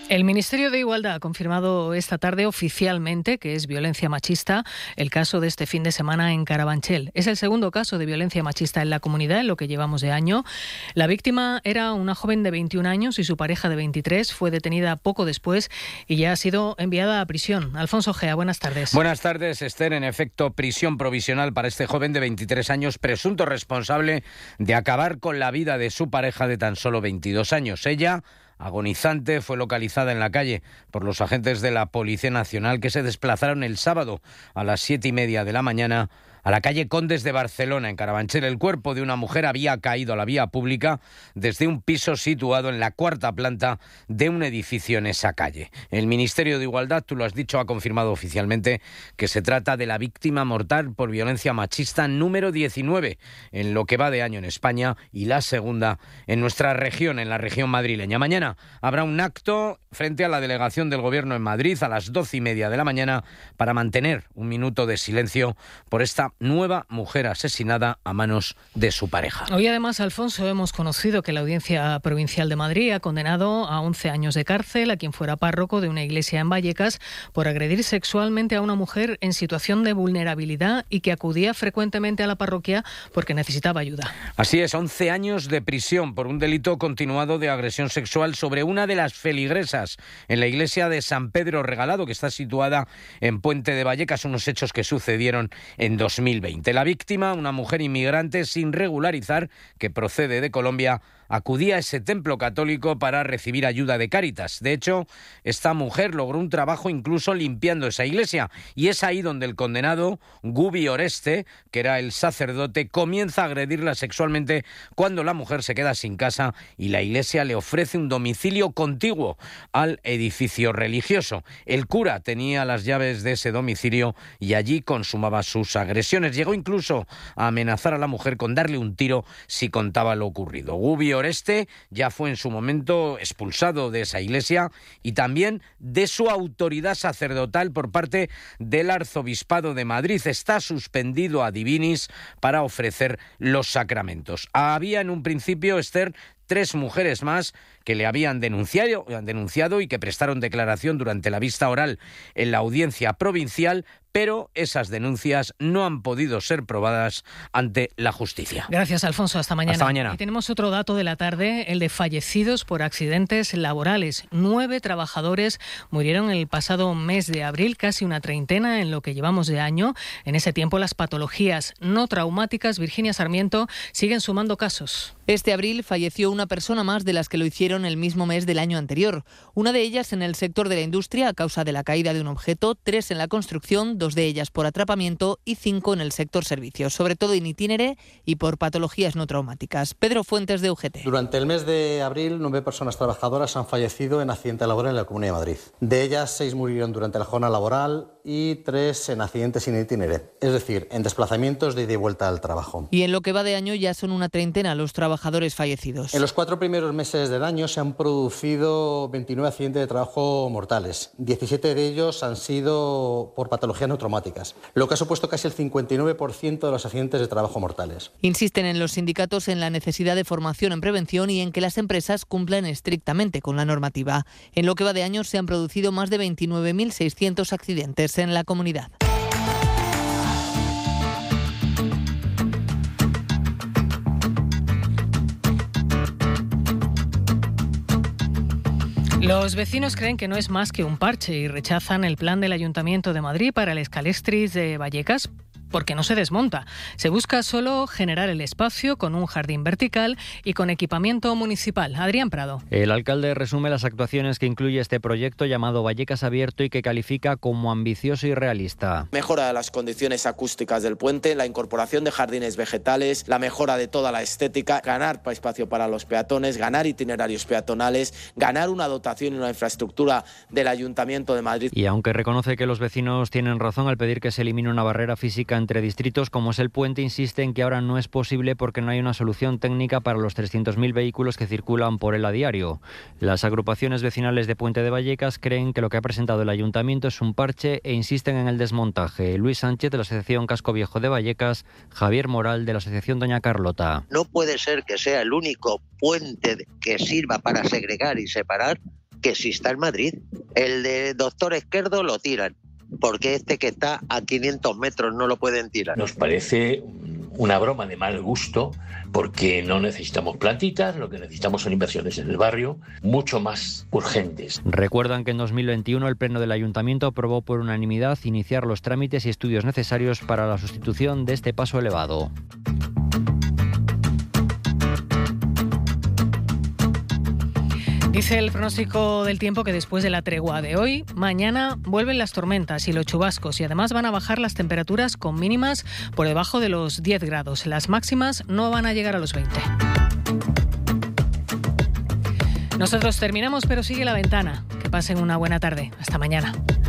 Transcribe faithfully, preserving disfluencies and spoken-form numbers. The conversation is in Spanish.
El Ministerio de Igualdad ha confirmado esta tarde oficialmente que es violencia machista el caso de este fin de semana en Carabanchel. Es el segundo caso de violencia machista en la comunidad en lo que llevamos de año. La víctima era una joven de veintiún años y su pareja de veintitrés. Fue detenida poco después y ya ha sido enviada a prisión. Alfonso Gea, buenas tardes. Buenas tardes, Esther. En efecto, prisión provisional para este joven de veintitrés años, presunto responsable de acabar con la vida de su pareja de tan solo veintidós años. Ella, agonizante, fue localizada en la calle por los agentes de la Policía Nacional que se desplazaron el sábado a las siete y media de la mañana a la calle Condes de Barcelona, en Carabanchel. El cuerpo de una mujer había caído a la vía pública desde un piso situado en la cuarta planta de un edificio en esa calle. El Ministerio de Igualdad, tú lo has dicho, ha confirmado oficialmente que se trata de la víctima mortal por violencia machista número diecinueve en lo que va de año en España y la segunda en nuestra región, en la región madrileña. Mañana habrá un acto frente a la delegación del Gobierno en Madrid a las doce y media de la mañana para mantener un minuto de silencio por esta nueva mujer asesinada a manos de su pareja. Hoy además, Alfonso, hemos conocido que la Audiencia Provincial de Madrid ha condenado a once años de cárcel a quien fuera párroco de una iglesia en Vallecas por agredir sexualmente a una mujer en situación de vulnerabilidad y que acudía frecuentemente a la parroquia porque necesitaba ayuda. Así es, once años de prisión por un delito continuado de agresión sexual sobre una de las feligresas en la iglesia de San Pedro Regalado, que está situada en Puente de Vallecas, unos hechos que sucedieron en dos mil veinte. La víctima, una mujer inmigrante sin regularizar que procede de Colombia, acudía a ese templo católico para recibir ayuda de Cáritas. De hecho, esta mujer logró un trabajo incluso limpiando esa iglesia, y es ahí donde el condenado, Gubi Oreste, que era el sacerdote, comienza a agredirla sexualmente cuando la mujer se queda sin casa y la iglesia le ofrece un domicilio contiguo al edificio religioso. El cura tenía las llaves de ese domicilio y allí consumaba sus agresiones. Llegó incluso a amenazar a la mujer con darle un tiro si contaba lo ocurrido. Gubi Oreste ya fue en su momento expulsado de esa iglesia y también de su autoridad sacerdotal por parte del Arzobispado de Madrid. Está suspendido a divinis para ofrecer los sacramentos. Había en un principio, Esther, tres mujeres más que le habían denunciado, denunciado y que prestaron declaración durante la vista oral en la audiencia provincial, pero esas denuncias no han podido ser probadas ante la justicia. Gracias, Alfonso. Hasta mañana. Hasta mañana. Y tenemos otro dato de la tarde, el de fallecidos por accidentes laborales. Nueve trabajadores murieron el pasado mes de abril, casi una treintena en lo que llevamos de año. En ese tiempo, las patologías no traumáticas, Virginia Sarmiento, siguen sumando casos. Este abril falleció una persona más de las que lo hicieron el mismo mes del año anterior. Una de ellas en el sector de la industria a causa de la caída de un objeto, tres en la construcción, dos de ellas por atrapamiento y cinco en el sector servicios, sobre todo in itinere y por patologías no traumáticas. Pedro Fuentes, de U G T. Durante el mes de abril, nueve personas trabajadoras han fallecido en accidente laboral en la Comunidad de Madrid. De ellas, seis murieron durante la jornada laboral y tres en accidentes in itinere, es decir, en desplazamientos de ida y vuelta al trabajo. Y en lo que va de año ya son una treintena los trabajadores fallecidos. En los cuatro primeros meses del año se han producido veintinueve accidentes de trabajo mortales. diecisiete de ellos han sido por patologías no traumáticas, lo que ha supuesto casi el cincuenta y nueve por ciento de los accidentes de trabajo mortales. Insisten en los sindicatos en la necesidad de formación en prevención y en que las empresas cumplan estrictamente con la normativa. En lo que va de año se han producido más de veintinueve mil seiscientos accidentes en la comunidad. Los vecinos creen que no es más que un parche y rechazan el plan del Ayuntamiento de Madrid para el Escalestris de Vallecas porque no se desmonta. Se busca solo generar el espacio con un jardín vertical y con equipamiento municipal. Adrián Prado. El alcalde resume las actuaciones que incluye este proyecto llamado Vallecas Abierto y que califica como ambicioso y realista. Mejora de las condiciones acústicas del puente, la incorporación de jardines vegetales, la mejora de toda la estética, ganar espacio para los peatones, ganar itinerarios peatonales, ganar una dotación y una infraestructura del Ayuntamiento de Madrid. Y aunque reconoce que los vecinos tienen razón al pedir que se elimine una barrera física entre distritos como es el puente, insiste en que ahora no es posible porque no hay una solución técnica para los trescientos mil vehículos que circulan por él a diario. Las agrupaciones vecinales de Puente de Vallecas creen que lo que ha presentado el ayuntamiento es un parche e insisten en el desmontaje. Luis Sánchez, de la Asociación Casco Viejo de Vallecas, Javier Moral, de la Asociación Doña Carlota. No puede ser que sea el único puente que sirva para segregar y separar que sí está en Madrid. El de Doctor Esquerdo lo tiran, porque este que está a quinientos metros no lo pueden tirar. Nos parece una broma de mal gusto, porque no necesitamos plantitas, lo que necesitamos son inversiones en el barrio, mucho más urgentes. Recuerdan que en dos mil veintiuno el Pleno del Ayuntamiento aprobó por unanimidad iniciar los trámites y estudios necesarios para la sustitución de este paso elevado. Dice el pronóstico del tiempo que después de la tregua de hoy, mañana vuelven las tormentas y los chubascos y además van a bajar las temperaturas con mínimas por debajo de los diez grados. Las máximas no van a llegar a los veinte. Nosotros terminamos, pero sigue la ventana. Que pasen una buena tarde. Hasta mañana.